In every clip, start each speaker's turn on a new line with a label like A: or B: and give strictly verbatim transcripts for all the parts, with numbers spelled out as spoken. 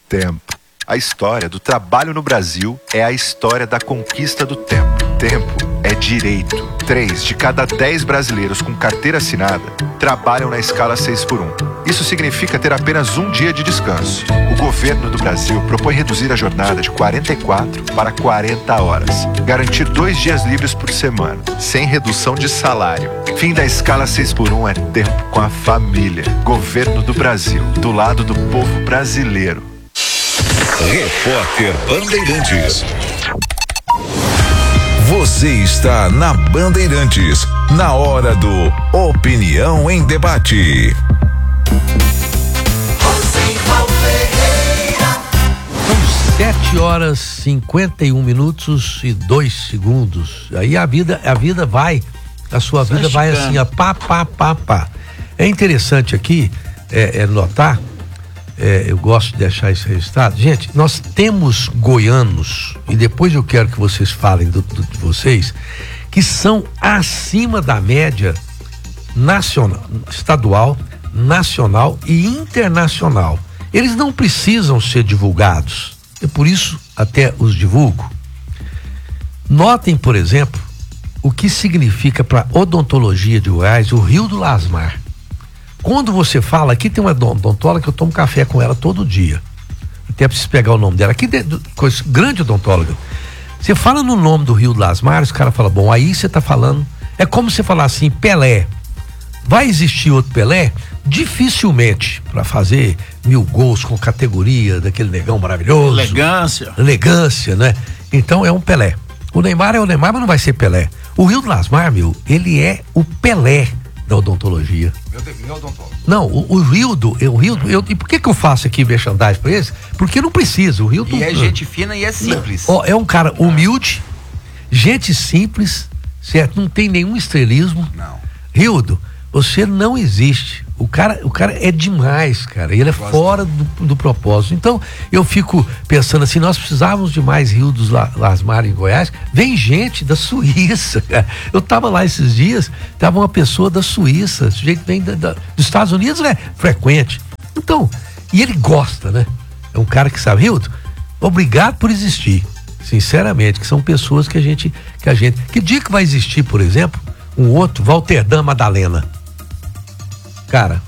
A: Tempo. A história do trabalho no Brasil é a história da conquista do tempo. Tempo é direito. Três de cada dez brasileiros com carteira assinada trabalham na escala seis por um. Isso significa ter apenas um dia de descanso. O governo do Brasil propõe reduzir a jornada de quarenta e quatro para quarenta horas. Garantir dois dias livres por semana, sem redução de salário. Fim da escala seis por um é tempo com a família. Governo do Brasil, do lado do povo brasileiro.
B: Repórter Bandeirantes. Você está na Bandeirantes, na hora do Opinião em Debate.
C: São sete horas, cinquenta e um minutos e dois segundos. Aí a vida, a vida vai, a sua Só vida vai assim, ó, pá, pá, pá, pá. É interessante aqui é, é notar. É, eu gosto de deixar isso registrado. Gente, nós temos goianos, e depois eu quero que vocês falem do, do, de vocês, que são acima da média nacional, estadual, nacional e internacional. Eles não precisam ser divulgados, e por isso até os divulgo. Notem, por exemplo, o que significa para odontologia de Goiás o Rio do Lasmar. Quando você fala, aqui tem uma odontóloga que eu tomo café com ela todo dia. Até preciso pegar o nome dela. Aqui, de, de, coisa, grande odontóloga. Você fala no nome do Rio das Mares, o cara fala, bom, aí você tá falando. É como você falar assim, Pelé. Vai existir outro Pelé? Dificilmente, para fazer mil gols com categoria daquele negão maravilhoso.
D: Elegância.
C: Elegância, né? Então é um Pelé. O Neymar é o Neymar, mas não vai ser Pelé. O Rio das Mares, meu, ele é o Pelé da odontologia. Meu odontólogo. Não, o, o Rildo, o Rildo, eu, e por que que eu faço aqui merchandising pra eles? Porque não precisa, o Rildo...
E: E é gente fina e é simples.
C: Ó, é um cara humilde, gente simples, certo? Não tem nenhum estrelismo.
E: Não.
C: Rildo, você não existe. O cara, o cara é demais, cara. Ele é fora do, do propósito. Então, eu fico pensando assim, nós precisávamos de mais Rio dos Lasmar em Goiás. Vem gente da Suíça, cara. Eu tava lá esses dias, tava uma pessoa da Suíça, esse jeito vem da, da, dos Estados Unidos, né? Frequente. Então, e ele gosta, né? É um cara que sabe, Rildo, obrigado por existir. Sinceramente, que são pessoas que a gente, que a gente, que dia que vai existir, por exemplo, um outro, Walterdam Madalena. Cara,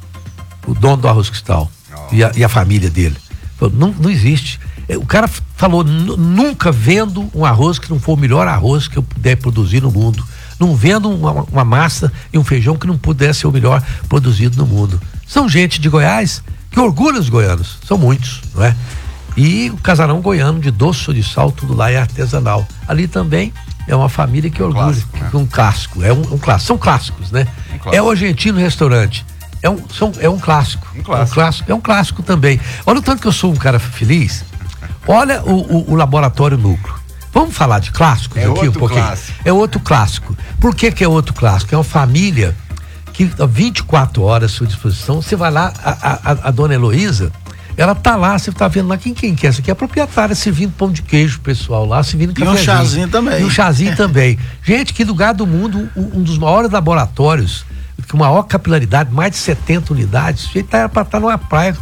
C: o dono do Arroz Cristal oh. e, a, e a família dele, falou, não, não existe. O cara falou, nunca vendo um arroz que não for o melhor arroz que eu puder produzir no mundo. Não vendo uma, uma massa e um feijão que não pudesse ser o melhor produzido no mundo. São gente de Goiás que orgulha os goianos, são muitos, não é? E o casarão goiano de doce ou de sal, tudo lá é artesanal. Ali também é uma família que orgulha, clássico, né? um clássico, é um, um clássico, são clássicos, né? Um clássico. É o Argentino Restaurante, é um, são, é um clássico, um clássico. É um clássico, é um clássico também. Olha o tanto que eu sou um cara feliz, olha o, o, o Laboratório Núcleo. Vamos falar de clássicos
E: é
C: aqui um pouquinho?
E: Clássico.
C: É outro clássico. Por que que é outro clássico? É uma família que a vinte e quatro horas à sua disposição, você vai lá, a, a, a dona Heloísa, ela tá lá, você tá vendo lá, quem quem quer? Essa aqui é a proprietária servindo pão de queijo, pessoal lá, servindo cafezinho.
D: E um chazinho também.
C: E um chazinho também. Gente, que lugar do mundo, um, um dos maiores laboratórios, com maior capilaridade, mais de setenta unidades, gente tá pra estar numa praia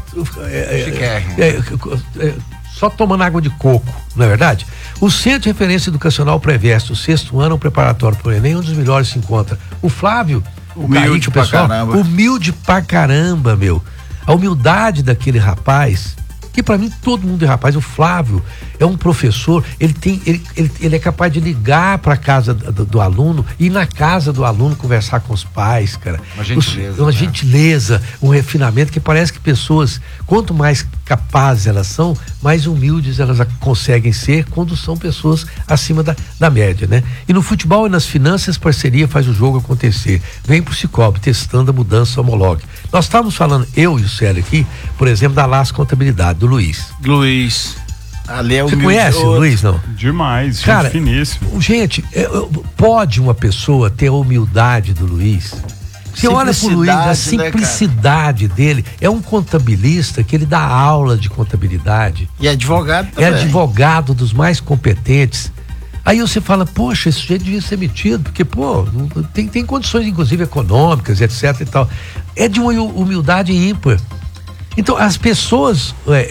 C: é, é, é, é, só tomando água de coco, não é verdade? O Centro de Referência Educacional Preveste, o sexto ano, o preparatório para o Enem, um dos melhores se encontra. O Flávio, o
D: humilde
C: Kaique, o pessoal,
D: pra caramba.
C: humilde pra caramba, meu. A humildade daquele rapaz, que pra mim todo mundo é rapaz. O Flávio é um professor, ele tem, ele, ele, ele é capaz de ligar pra casa do, do aluno, ir na casa do aluno conversar com os pais, cara.
E: Uma gentileza.
C: Os, uma né? gentileza, um refinamento, que parece que pessoas, quanto mais capazes elas são, mais humildes elas conseguem ser quando são pessoas acima da, da média, né? E no futebol e nas finanças, parceria faz o jogo acontecer. Vem pro Cicobi, testando a mudança homologue. Nós estávamos falando, eu e o Célio aqui, por exemplo, da Las Contabilidade, do Luiz.
D: Luiz. Ali é
C: Você conhece o Luiz, não?
F: Demais, gente,
C: cara,
F: finíssimo.
C: Gente, pode uma pessoa ter a humildade do Luiz? Você olha pro Luiz, a simplicidade né, dele. É um contabilista que ele dá aula de contabilidade.
D: E é advogado também.
C: É advogado dos mais competentes. Aí você fala, poxa, esse sujeito devia ser metido, porque, pô, tem, tem condições, inclusive, econômicas, etc e tal. É de uma humildade ímpar. Então, as pessoas é, é,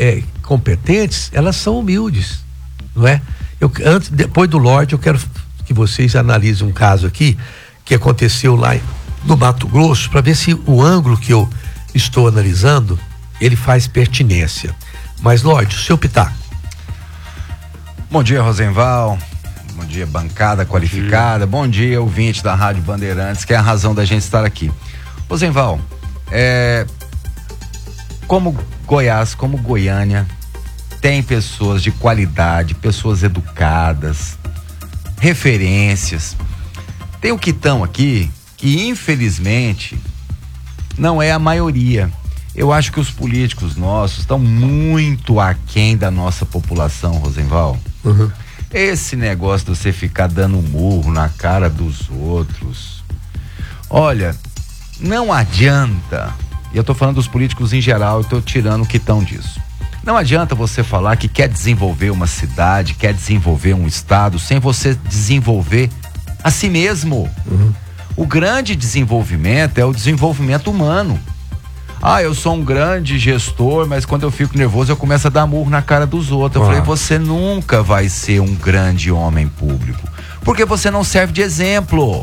C: competentes, elas são humildes, não é? Eu, antes, depois do Lorde, eu quero que vocês analisem um caso aqui que aconteceu lá no Mato Grosso, para ver se o ângulo que eu estou analisando, ele faz pertinência. Mas, Lorde, o seu pitaco.
E: Bom dia, Rosenval. Bom dia, bancada qualificada. Bom dia, ouvinte da Rádio Bandeirantes, que é a razão da gente estar aqui. Rosenval, é, como Goiás, como Goiânia, tem pessoas de qualidade, pessoas educadas, referências. Tem o quitão aqui, que infelizmente não é a maioria. Eu acho que os políticos nossos estão muito aquém da nossa população, Rosenval.
C: Uhum.
E: Esse negócio de você ficar dando murro na cara dos outros. Olha, não adianta, e eu tô falando dos políticos em geral, eu tô tirando o quitão disso. Não adianta você falar que quer desenvolver uma cidade, quer desenvolver um estado, sem você desenvolver a si mesmo.
C: Uhum.
E: O grande desenvolvimento é o desenvolvimento humano. Ah, eu sou um grande gestor, mas quando eu fico nervoso eu começo a dar murro na cara dos outros. Eu
C: ah.
E: falei, você nunca vai ser um grande homem público, porque você não serve de exemplo.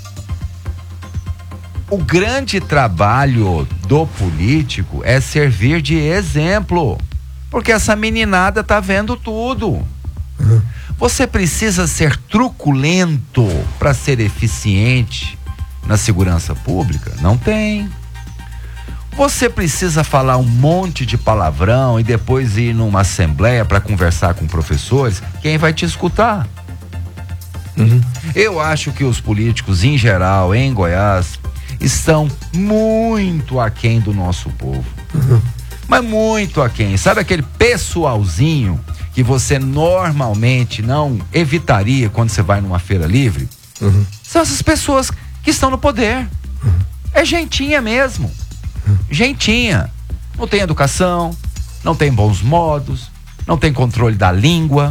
E: O grande trabalho do político é servir de exemplo, porque essa meninada tá vendo tudo.
C: Uhum.
E: Você precisa ser truculento para ser eficiente na segurança pública? Não tem. Você precisa falar um monte de palavrão e depois ir numa assembleia para conversar com professores? Quem vai te escutar?
C: Uhum.
E: Eu acho que os políticos em geral, em Goiás, estão muito aquém do nosso povo.
C: Uhum.
E: Mas muito aquém. Sabe aquele pessoalzinho que você normalmente não evitaria quando você vai numa feira livre?
C: Uhum.
E: São essas pessoas que estão no poder.
C: Uhum.
E: É gentinha mesmo. Gentinha. Não tem educação, não tem bons modos, não tem controle da língua.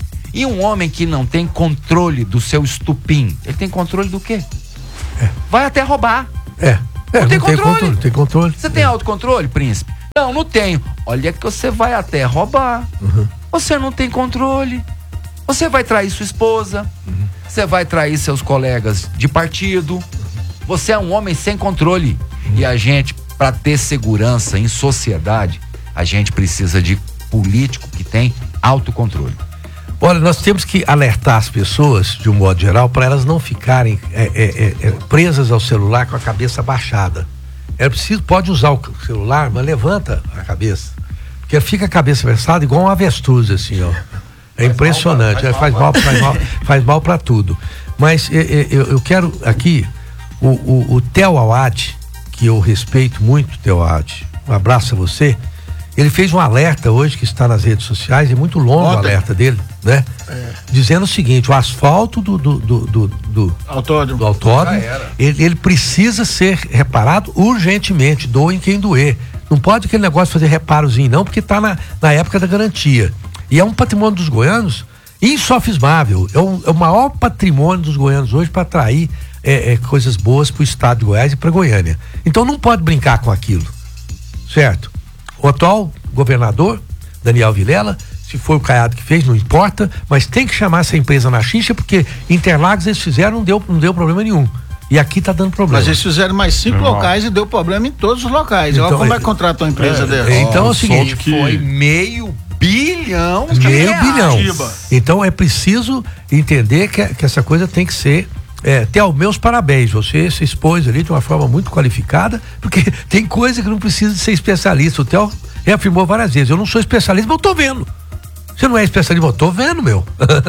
E: E um homem que não tem controle do seu estupim, ele tem controle do quê?
C: É.
E: Vai até roubar.
C: É. É,
E: Não tem
C: não tem
E: controle.
C: controle, tem controle.
E: Você tem autocontrole, príncipe? Não, não tenho. Olha que você vai até roubar.
C: Uhum.
E: Você não tem controle. Você vai trair sua esposa.
C: Uhum.
E: Você vai trair seus colegas de partido. Você é um homem sem controle. Uhum. E a gente, para ter segurança em sociedade, a gente precisa de político que tem autocontrole.
C: Olha, nós temos que alertar as pessoas, de um modo geral, para elas não ficarem é, é, é, presas ao celular com a cabeça baixada. É preciso, pode usar o celular, mas levanta a cabeça. Porque fica a cabeça versada igual um avestruz, assim, ó. É impressionante, é, faz mal, faz mal, faz mal para tudo. Mas é, é, eu, eu quero aqui, o, o, o Theo Awad, que eu respeito muito, Theo Awad, um abraço a você. Ele fez um alerta hoje que está nas redes sociais, é muito longo Ontem. o alerta dele, né? É. Dizendo o seguinte: o asfalto do, do, do, do, do
D: autódromo,
C: do autódromo ele, ele precisa ser reparado urgentemente, doem quem doer. Não pode aquele negócio de fazer reparozinho, não, porque está na, na época da garantia. E é um patrimônio dos goianos insofismável. É, um, é o maior patrimônio dos goianos hoje para atrair é, é, coisas boas para o estado de Goiás e para Goiânia. Então não pode brincar com aquilo, certo? O atual governador, Daniel Vilela, se foi o Caiado que fez, não importa, mas tem que chamar essa empresa na xixa, porque Interlagos eles fizeram, não deu, não deu problema nenhum. E aqui tá dando problema.
D: Mas eles fizeram mais cinco Normal. locais e deu problema em todos os locais. Então, Olha como é que contratou uma empresa é, dessa.
C: Então é o seguinte,
E: que foi meio bilhão de
C: meio
E: reais.
C: bilhão. Então é preciso entender que, que essa coisa tem que ser. É, Theo, meus parabéns, você se expôs ali de uma forma muito qualificada, porque tem coisa que não precisa de ser especialista. O Theo reafirmou várias vezes, eu não sou especialista, mas eu tô vendo. Você não é especialista, eu tô vendo, meu.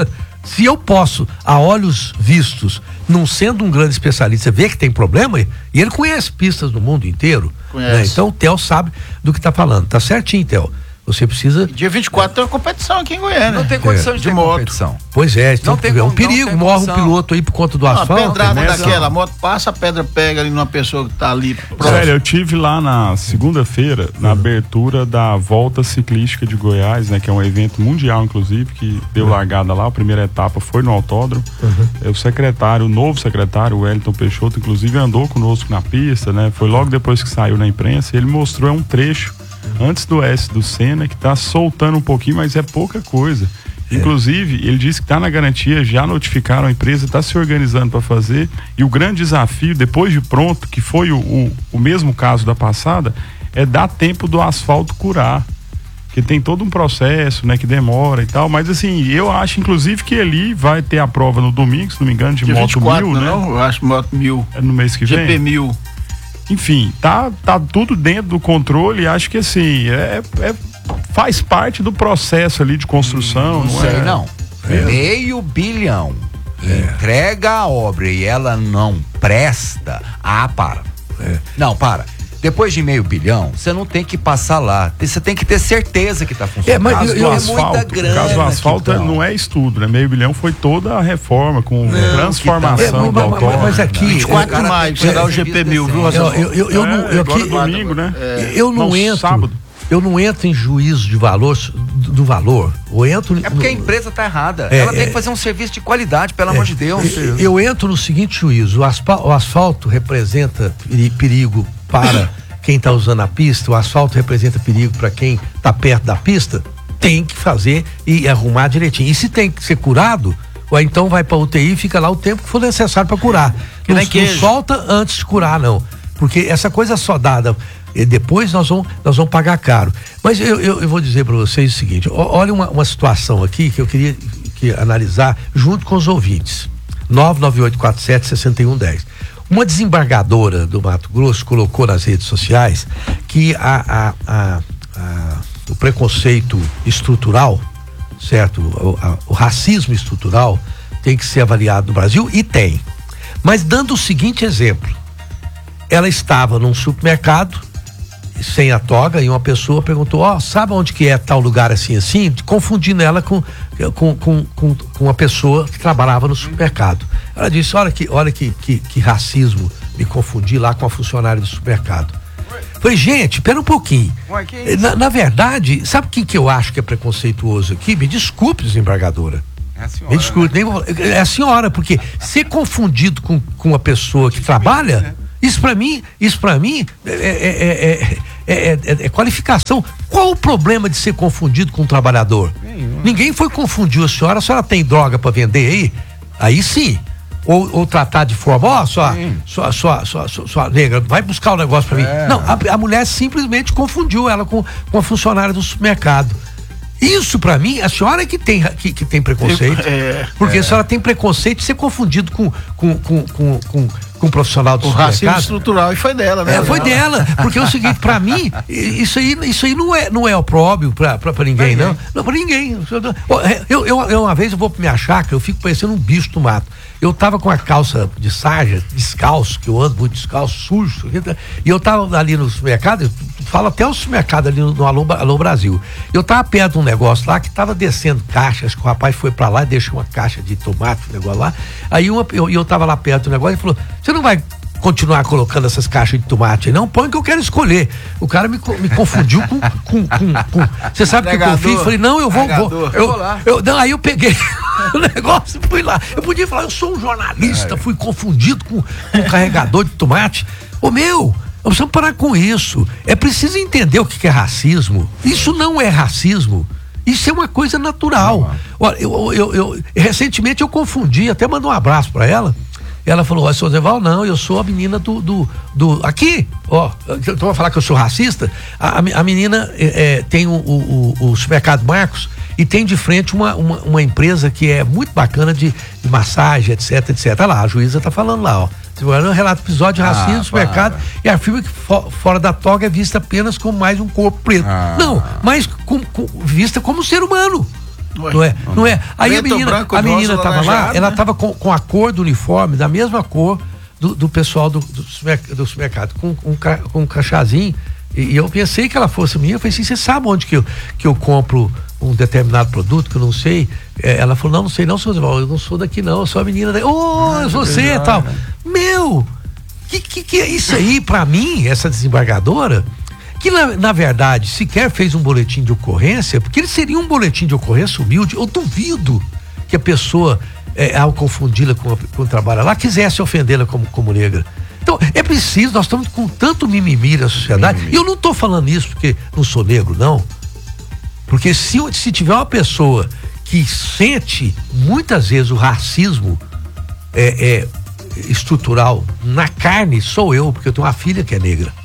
C: Se eu posso, a olhos vistos, não sendo um grande especialista, ver que tem problema, e ele conhece pistas do mundo inteiro, né? Então o Theo sabe do que tá falando, tá certinho, Theo. Você precisa.
D: Dia vinte e quatro é. tem uma competição aqui em Goiânia.
E: Não tem condição
D: é.
E: de, de ter
D: moto.
E: competição.
C: Pois é,
E: não tem,
C: é um
E: não
C: perigo.
E: Não
C: morre um piloto aí por conta do asfalto.
D: Uma pedrada
C: né?
D: daquela, a moto passa, a pedra pega ali numa pessoa que tá ali.
F: Sério, eu tive lá na segunda-feira, na uhum. abertura da Volta Ciclística de Goiás, né? Que é um evento mundial, inclusive, que deu uhum. largada lá. A primeira etapa foi no autódromo. Uhum. O secretário, o novo secretário, o Wellington Peixoto, inclusive andou conosco na pista, né? Foi logo depois que saiu na imprensa. E ele mostrou um trecho antes do S do Senna, que está soltando um pouquinho, mas é pouca coisa. É. Inclusive, ele disse que está na garantia, já notificaram a empresa, está se organizando para fazer, e o grande desafio, depois de pronto, que foi o, o, o mesmo caso da passada, é dar tempo do asfalto curar. Porque tem todo um processo, né, que demora e tal, mas assim, eu acho inclusive que ali vai ter a prova no domingo, se não me engano, de
D: Dia
F: moto
D: vinte e quatro,
F: mil, né?
D: Não, eu acho moto mil.
F: É no mês que vem?
D: G P mil.
F: Enfim, tá, tá tudo dentro do controle, acho que assim, é, é, faz parte do processo ali de construção,
E: não,
F: não
E: sei,
F: é?
E: não. É. Meio bilhão. É. Entrega a obra e ela não presta. Ah, para. É. Não, para. Depois de meio bilhão, você não tem que passar lá. Você tem que ter certeza que está funcionando.
F: É, mas
E: caso
F: eu, eu,
E: do
F: asfalto,
E: muita grana,
F: caso do asfalto é, não é estudo, né? Meio bilhão foi toda a reforma com não, transformação é, do autódromo.
C: Mas aqui,
D: vinte e quatro de maio, será o G P mil, viu?
C: Eu, eu, eu, eu,
F: é,
C: não, eu
F: agora
C: aqui,
F: domingo, né?
C: É, eu não, não entro.
F: Sábado.
C: Eu não entro em juízo de valor do, do valor. Eu entro
E: é porque
C: no,
E: a empresa está errada.
C: É,
E: Ela tem
C: é,
E: que fazer um serviço de qualidade, pelo é, amor de Deus.
C: Eu, eu entro no seguinte juízo: o asfalto, o asfalto representa perigo para quem está usando a pista, o asfalto representa perigo para quem está perto da pista. Tem que fazer e arrumar direitinho. E se tem que ser curado, ou então vai para U T I e fica lá o tempo que for necessário para curar. Não, não solta antes de curar, não. Porque essa coisa só dada. E depois nós vamos, nós vamos pagar caro. Mas eu, eu, eu vou dizer para vocês o seguinte: olha uma, uma situação aqui que eu queria que analisar junto com os ouvintes. nove nove oito quatro sete, seis um um zero. Uma desembargadora do Mato Grosso colocou nas redes sociais que a, a, a, a, o preconceito estrutural, certo? O, a, o racismo estrutural tem que ser avaliado no Brasil, e tem. Mas dando o seguinte exemplo: ela estava num supermercado sem a toga e uma pessoa perguntou: ó, oh, sabe onde que é tal lugar assim assim? Confundindo ela com com, com, com, com uma pessoa que trabalhava no supermercado. Ela disse: olha que, olha que, que, que racismo, me confundi lá com a funcionária do supermercado. Falei, gente, pera um pouquinho.
E: Ué, que é isso?
C: Na, na verdade, sabe quem que eu acho que é preconceituoso aqui? Me desculpe, desembargadora.
E: É a senhora.
C: Me desculpe, nem vou, é a senhora, porque ser confundido com, com uma pessoa que trabalha, isso pra mim, isso pra mim é, é, é, é, é, é qualificação. Qual o problema de ser confundido com um trabalhador? Nenhum. Ninguém foi confundir a senhora, a senhora tem droga pra vender aí? Aí sim. Ou, ou tratar de forma, ó, oh, sua, sua, sua, sua, sua, sua negra, vai buscar o um negócio pra mim. É. Não, a, a mulher simplesmente confundiu ela com, com a funcionária do supermercado. Isso pra mim, a senhora que tem, que, que tem preconceito. É, porque é. a senhora tem preconceito de ser confundido com, com, com, com, com, com um profissional do
D: o
C: supermercado.
D: O racismo estrutural e foi dela, né?
C: É, foi dela. Porque é o seguinte, pra mim, isso aí, isso aí não é, não é opróbrio pra, pra, pra ninguém, não. Não, pra ninguém. Eu, eu, eu, uma vez eu vou pra minha chácara, eu fico parecendo um bicho do mato. Eu tava com a calça de sarja, descalço, que eu ando muito descalço, sujo, e eu tava ali no supermercado, falo até o supermercado ali no, no Alô, Alô Brasil. Eu tava perto de um negócio lá que tava descendo caixa, acho que o rapaz foi pra lá e deixou uma caixa de tomate, um negócio lá. Aí uma, eu, eu tava lá perto do negócio e falou: você não vai continuar colocando essas caixas de tomate aí? Não, põe que eu quero escolher. O cara me, me confundiu com, com, com, com você sabe o que eu fiz? Falei, não, eu vou, vou eu, eu, eu, não, aí eu peguei o negócio e fui lá. Eu podia falar, eu sou um jornalista, fui confundido com, com um carregador de tomate. Ô meu, nós precisamos parar com isso. É preciso entender o que é racismo. Isso não é racismo. Isso é uma coisa natural. Olha, eu, eu, eu, recentemente eu confundi, até mandei um abraço para ela. Ela falou: ó, seu Zeval, não, eu sou a menina do, do, do aqui, ó, então vai falar que eu sou racista? A, a menina é, é, tem o, o, o supermercado Marcos e tem de frente uma, uma, uma empresa que é muito bacana de, de massagem, etc, etc. Olha lá, a juíza tá falando lá, ó. Você vai no relato episódio de racismo ah, no supermercado e afirma que for, fora da toga é vista apenas como mais um corpo preto. Ah. Não, mas com, com, vista como ser humano. Ué, não é, não é. Aí a menina, branco, a menina tava lá, né? Ela tava com, com a cor do uniforme, da mesma cor do, do pessoal do, do, do supermercado, com, com, com um cachazinho, e, e eu pensei que ela fosse minha. Eu falei assim: você sabe onde que eu, que eu compro um determinado produto que eu não sei? É, ela falou: não, não sei não, seu Oswaldo, eu não sou daqui não, eu sou a menina daí. Ô, oh, você e tal. Né? Meu, que, que que é isso aí pra mim, essa desembargadora? Que na, na verdade sequer fez um boletim de ocorrência, porque ele seria um boletim de ocorrência humilde. Eu duvido que a pessoa, é, ao confundi-la com, com o trabalho lá, quisesse ofendê-la como, como negra. Então, é preciso, nós estamos com tanto mimimi na sociedade, mimimi. E eu não estou falando isso porque não sou negro, não. Porque se, se tiver uma pessoa que sente muitas vezes o racismo é, é, estrutural na carne, sou eu, porque eu tenho uma filha que é negra.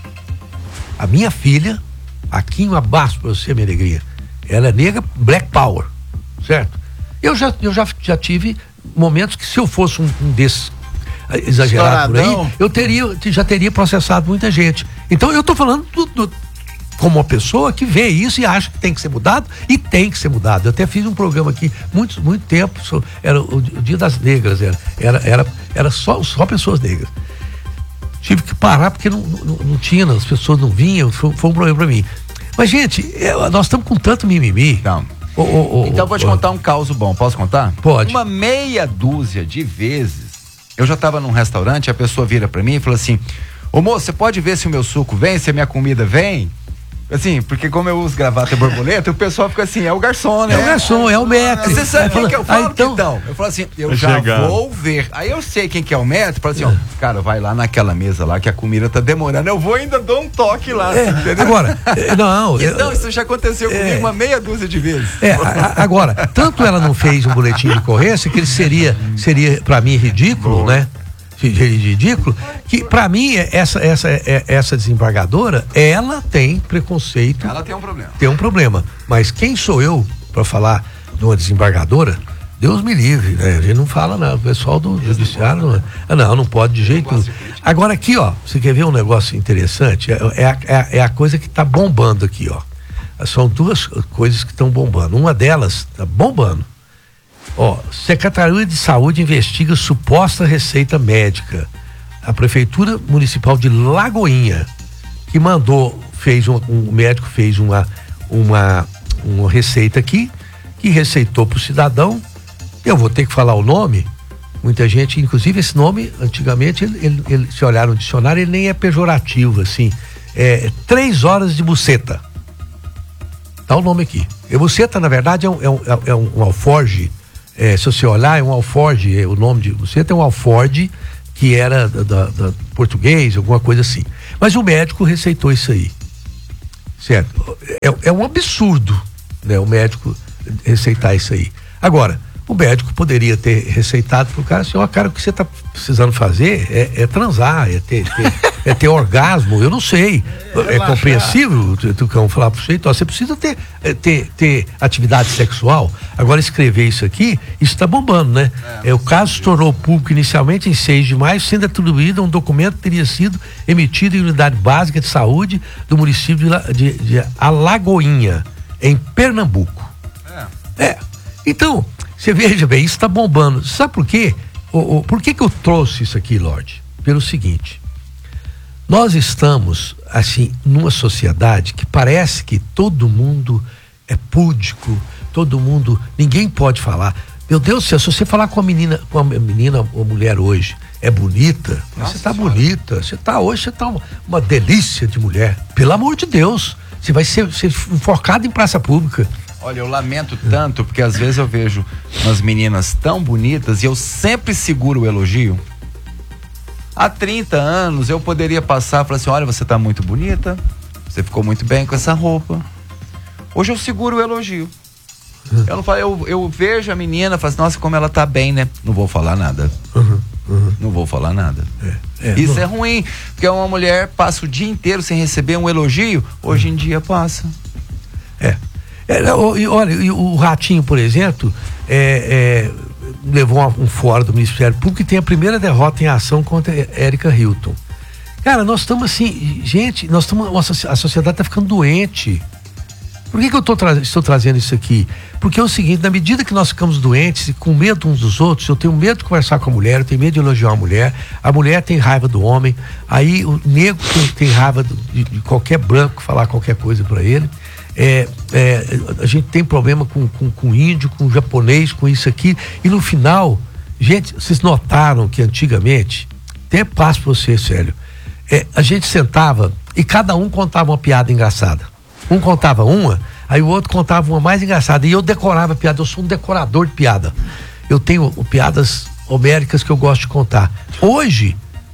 C: A minha filha, aqui um abraço para você, minha negrinha, ela é negra, Black Power, certo? Eu já, eu já, já tive momentos que, se eu fosse um, um desses exagerado por aí, eu teria, já teria processado muita gente. Então eu tô falando do, do, como uma pessoa que vê isso e acha que tem que ser mudado, e tem que ser mudado. Eu até fiz um programa aqui muito, muito tempo, era o, o Dia das Negras, era, era, era, era só, só pessoas negras. Tive que parar porque não, não, não tinha, as pessoas não vinham, foi, foi um problema para mim. Mas, gente, é, nós estamos com tanto mimimi.
E: Não.
C: Oh, oh, oh,
E: então vou te
C: oh,
E: contar um caos bom, posso contar?
C: Pode.
E: Uma meia dúzia de vezes, eu já estava num restaurante, a pessoa vira para mim e fala assim: ô moço, você pode ver se o meu suco vem, se a minha comida vem? Assim, porque como eu uso gravata e borboleta, o pessoal fica assim, é o garçom, né?
C: É o garçom, é o maître.
E: Você sabe quem que eu falo?
C: Ah, então...
E: então, eu falo assim, eu
F: Vai
E: já
F: chegar.
E: vou ver. Aí eu sei quem que é o maître, falo assim, ó, cara, vai lá naquela mesa lá que a comida tá demorando, eu vou ainda dou um toque lá.
C: É,
E: entendeu?
C: agora, não.
E: Então, isso já aconteceu
C: é,
E: comigo uma meia dúzia de vezes.
C: É, a, a, agora, tanto ela não fez um boletim de ocorrência que ele seria, seria para mim, ridículo, né? Ridículo, que para mim essa, essa, essa desembargadora, ela tem preconceito.
E: Ela tem um problema.
C: Tem um problema. Mas quem sou eu para falar de uma desembargadora? Deus me livre, né? A gente não fala nada, o pessoal do judiciário não, não, não, não pode de jeito nenhum. Agora aqui, ó, você quer ver um negócio interessante? É, é, a, é a coisa que tá bombando aqui, ó. São duas coisas que estão bombando. Uma delas tá bombando. Ó, Secretaria de Saúde investiga suposta receita médica. A Prefeitura Municipal de Lagoinha, que mandou, fez um, um médico fez uma, uma, uma receita aqui, que receitou para o cidadão. Eu vou ter que falar o nome. Muita gente, inclusive esse nome, antigamente, ele, ele, ele, se olhar no dicionário, ele nem é pejorativo, assim. É três horas de buceta. Tá o nome aqui. E buceta, na verdade, é um, é um, é um, um alforge. É, se você olhar, é um alforge, é, o nome de você tem um alforge que era da, da, da português, alguma coisa assim. Mas o médico receitou isso aí, certo? É, é um absurdo, né? O médico receitar isso aí. Agora, o médico poderia ter receitado pro cara assim: ó, cara, o que você tá precisando fazer é, é transar, é ter, ter, é ter orgasmo, eu não sei. É, é compreensível, tu, tu vamos falar pro sujeito, ó, você precisa ter, ter, ter atividade sexual. Agora, escrever isso aqui, isso tá bombando, né? É, o caso se tornou público inicialmente em seis de maio, sendo atribuído a um documento que teria sido emitido em unidade básica de saúde do município de, de, de Alagoinha, em Pernambuco. É. É. Então, você veja bem, isso está bombando. Sabe por quê? O, o, por que que eu trouxe isso aqui, Lorde? Pelo seguinte: nós estamos, assim, numa sociedade que parece que todo mundo é púdico, todo mundo, ninguém pode falar. Meu Deus do céu, se você falar com a menina, com a menina ou mulher hoje, é bonita, Nossa, você está bonita, você está hoje, você está uma, uma delícia de mulher. Pelo amor de Deus, você vai ser, ser enforcado em praça pública.
E: Olha, eu lamento tanto, porque às vezes eu vejo umas meninas tão bonitas e eu sempre seguro o elogio. Há trinta anos eu poderia passar e falar assim: olha, você tá muito bonita, você ficou muito bem com essa roupa. Hoje eu seguro o elogio. Eu não falo, eu, eu vejo a menina e falo assim: nossa, como ela tá bem, né? Não vou falar nada. Uhum, uhum. Não vou falar nada. É, é, Isso não. é ruim, porque uma mulher passa o dia inteiro sem receber um elogio, hoje em dia passa.
C: É. É, olha, o Ratinho, por exemplo, é, é, levou um fórum do Ministério Público e tem a primeira derrota em ação contra a Érica Hilton. Cara, nós estamos assim, gente, nós estamos, a sociedade está ficando doente. Por que que eu tô tra- estou trazendo isso aqui? Porque é o seguinte: na medida que nós ficamos doentes e com medo uns dos outros, eu tenho medo de conversar com a mulher, eu tenho medo de elogiar a mulher, a mulher tem raiva do homem, aí o negro tem, tem raiva do, de, de qualquer branco falar qualquer coisa para ele. É, é, a gente tem problema com, com, com índio, com japonês, com isso aqui, e no final, gente, vocês notaram que antigamente, até passo pra você, Célio, é, a gente sentava e cada um contava uma piada engraçada. Um contava uma, aí o outro contava uma mais engraçada, e eu decorava a piada. Eu sou um decorador de piada. Eu tenho piadas homéricas que eu gosto de contar. Hoje,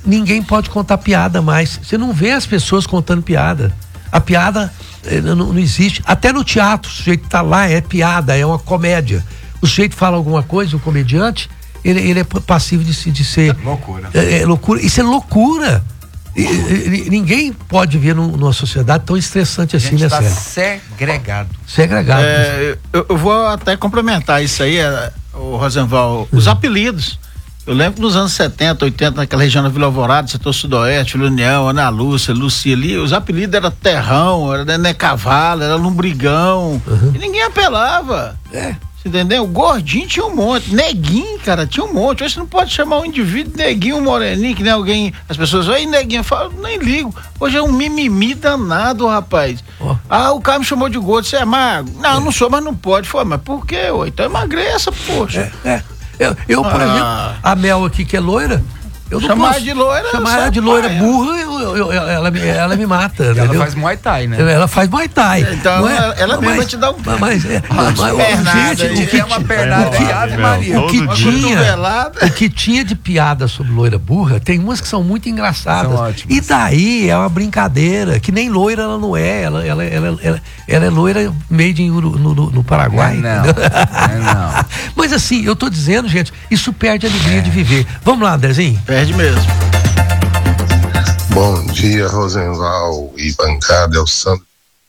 C: ninguém pode contar piada mais. Você não vê as pessoas contando piada. A piada eh, não, não existe. Até no teatro, o sujeito tá lá, é piada, é uma comédia. O sujeito fala alguma coisa, o comediante, ele, ele é passivo de, de ser...
E: É loucura.
C: É, é loucura. Isso é loucura. E, e, ninguém pode ver num, numa sociedade tão estressante assim, né,
E: tá
C: Sérgio?
E: segregado.
C: Segregado.
D: É, eu, eu vou até complementar isso aí, é, o Rosenval, os apelidos. Eu lembro que nos anos setenta, oitenta, naquela região da Vila Alvorada, setor sudoeste, Vila União, Ana Lúcia, Lucia ali, os apelidos eram Terrão, era Nené Cavalo, era Lombrigão, uhum. E ninguém apelava. É. Você entendeu? O Gordinho tinha um monte, Neguinho, cara, tinha um monte. Hoje você não pode chamar um indivíduo Neguinho, um moreninho, que nem alguém, as pessoas, aí Neguinho, eu falo, nem ligo. Hoje é um mimimi danado, rapaz. Oh. Ah, o cara me chamou de gordo, você é magro? Não, é. eu não sou, mas não pode. Foi, mas por quê? Ué? Então emagreça, poxa. É, é. Eu, eu por ah. exemplo, a Mel aqui que é loira, eu não
C: chamar
D: posso
C: de loira, chamar ela de loira pai, burra, eu, eu, eu, ela, ela me mata.
E: Ela
C: entendeu?
E: faz Muay Thai, né?
C: Ela faz Muay Thai.
D: Então
C: é?
D: ela, ela mesmo vai te dar um.
C: Mas, é, mas, mas
D: pernada,
C: gente, o que
E: é uma pernada de Ave Maria.
C: O que tinha, o que tinha de piada sobre loira burra, tem umas que são muito engraçadas. E daí é uma brincadeira, que nem loira ela não é. Ela, ela, ela, ela, ela é loira made in, no, no, no Paraguai.
E: Não, não, não.
C: Mas assim, eu tô dizendo, gente, isso perde a alegria é. de viver. Vamos lá, Andrezinho?
D: Perde mesmo.
G: Bom dia, Rosenval e bancada, é o Sandro.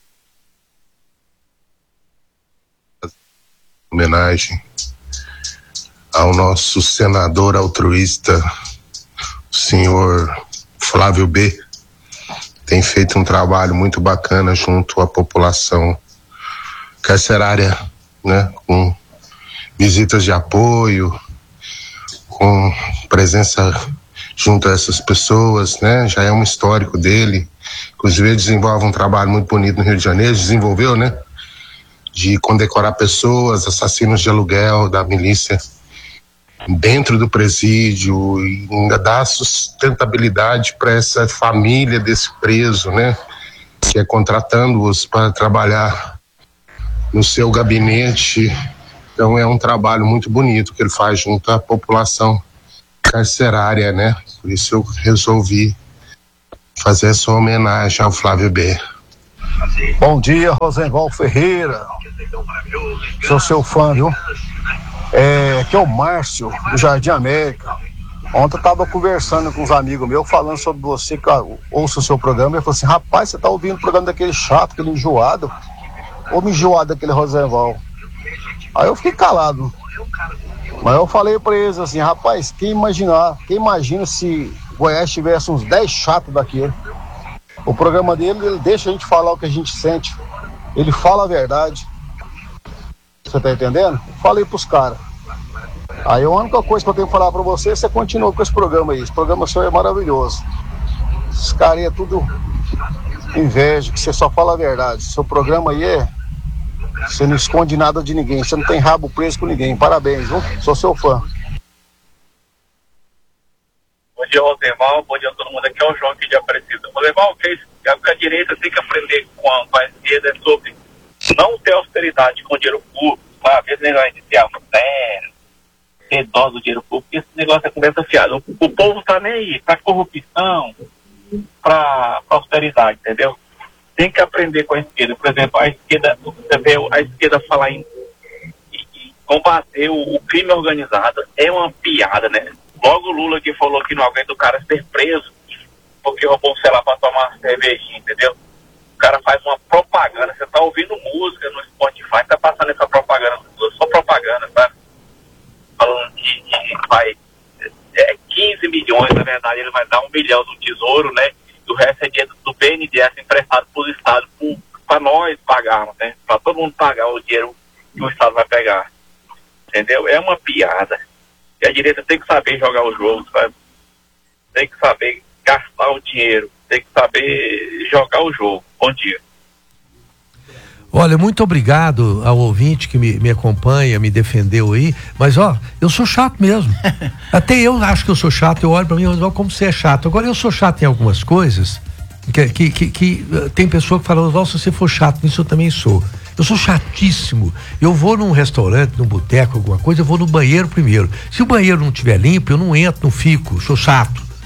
G: Homenagem ao nosso senador altruísta, o senhor Flávio B. Tem feito um trabalho muito bacana junto à população carcerária, né? Com visitas de apoio, com presença junto a essas pessoas, né? Já é um histórico dele. Inclusive ele desenvolve um trabalho muito bonito no Rio de Janeiro, desenvolveu, né? De condecorar pessoas, assassinos de aluguel da milícia dentro do presídio, e ainda dar sustentabilidade para essa família desse preso, né? Que é contratando-os para trabalhar no seu gabinete. Então é um trabalho muito bonito que ele faz junto à população carcerária, né? Por isso eu resolvi fazer essa homenagem ao Flávio B.
H: Bom dia, Rosenval Ferreira. Sou seu fã, viu? É, aqui é o Márcio, do Jardim América. Ontem eu tava conversando com uns amigos meus, falando sobre você, que eu ouço o seu programa, e ele falou assim, rapaz, você tá ouvindo o programa daquele chato, aquele enjoado, ou me enjoado daquele Rosenval. Aí eu fiquei calado. Mas eu falei pra eles assim, rapaz, quem imaginar, quem imagina se Goiás tivesse uns dez chatos daquele. O programa dele, ele deixa a gente falar o que a gente sente. Ele fala a verdade. Você tá entendendo? Eu falei pros caras. Aí a única coisa que eu tenho que falar pra você, você continua com esse programa aí. Esse programa seu é maravilhoso. Esses caras aí é tudo inveja, que você só fala a verdade. Seu programa aí é... Você não esconde nada de ninguém, você não tem rabo preso com ninguém. Parabéns, viu? Sou seu fã.
I: Bom dia, Rosenval. Bom dia a todo mundo. Aqui é o João aqui de Aparecida. Rosenval, que a direita tem que aprender com a, com a esquerda sobre não ter austeridade com o dinheiro público, sabe? Esse negócio de ter sério, ter dó do dinheiro público, esse negócio é conversa fiada. O, o povo tá nem aí pra corrupção, pra, pra austeridade, entendeu? Tem que aprender com a esquerda. Por exemplo, a esquerda, você vê a esquerda falar em, em, em combater o, o crime organizado, é uma piada, né? Logo o Lula que falou que não aguenta o cara ser preso porque roubou um celular pra tomar uma cervejinha, entendeu? O cara faz uma propaganda, você tá ouvindo música no Spotify, tá passando essa propaganda, só propaganda, sabe? Falando que, que vai é, quinze milhões, na verdade ele vai dar um milhão do tesouro, né? E o resto é dinheiro do B N D E S emprestado pro Estado, para nós pagarmos, né? Para todo mundo pagar o dinheiro que o Estado vai pegar. Entendeu? É uma piada. E a direita tem que saber jogar o jogo, sabe? Tem que saber gastar o dinheiro, tem que saber jogar o jogo. Bom dia.
C: Olha, muito obrigado ao ouvinte que me, me acompanha, me defendeu aí, mas ó, eu sou chato mesmo. Até eu acho que eu sou chato, eu olho pra mim e falo, como você é chato. Agora eu sou chato em algumas coisas, que, que, que, que tem pessoa que fala, oh, se você for chato nisso eu também sou. Eu sou chatíssimo. Eu vou num restaurante, num boteco, alguma coisa, eu vou no banheiro primeiro. Se o banheiro não estiver limpo, eu não entro, não fico, sou chato.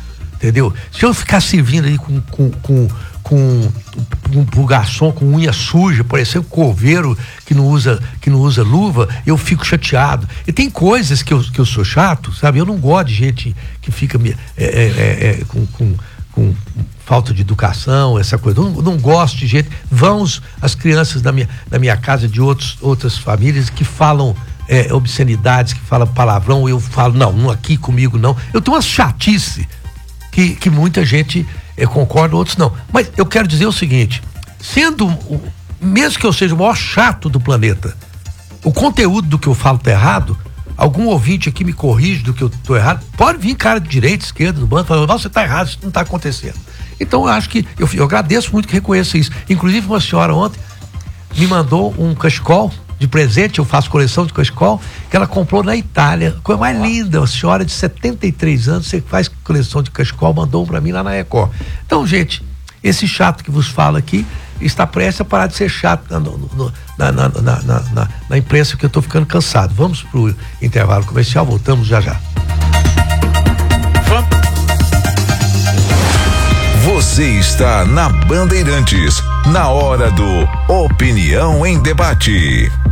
C: entendeu? Se eu ficar servindo aí com, com, com, com, com, com garçom com unha suja, parecendo coveiro que não usa, que não usa luva, eu fico chateado. E tem coisas que eu, que eu sou chato, sabe? Eu não gosto de gente que fica é, é, é, é, com, com, com falta de educação, essa coisa. Eu não, não gosto de gente. Vão os, as crianças da minha, da minha casa, de outros, outras famílias que falam é, obscenidades, que falam palavrão, eu falo, não, não aqui comigo não. Eu tenho uma chatice que, que muita gente é, concorda, outros não. Mas eu quero dizer o seguinte, sendo, mesmo que eu seja o maior chato do planeta, o conteúdo do que eu falo tá errado, algum ouvinte aqui me corrige do que eu tô errado, pode vir cara de direita, esquerda, do banco, falando, você tá errado, isso não tá acontecendo. Então eu acho que, eu, eu agradeço muito que reconheça isso. Inclusive uma senhora ontem me mandou um cachecol de presente, eu faço coleção de cachecol, que ela comprou na Itália, coisa mais linda, uma senhora de setenta e três anos, você faz coleção de cachecol, mandou um pra mim lá na Record. Então, gente, esse chato que vos fala aqui está prestes a parar de ser chato na, no, na, na, na, na, na, na imprensa, que eu tô ficando cansado. Vamos pro intervalo comercial, voltamos já já.
B: Você está na Bandeirantes, na hora do Opinião em Debate.